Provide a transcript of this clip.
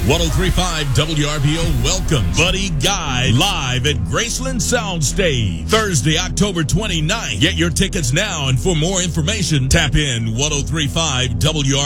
1035 WRBO welcomes Buddy Guy live at Graceland Soundstage Thursday, October 29th. Get your tickets now, and for more information, tap in 1035 WRBO.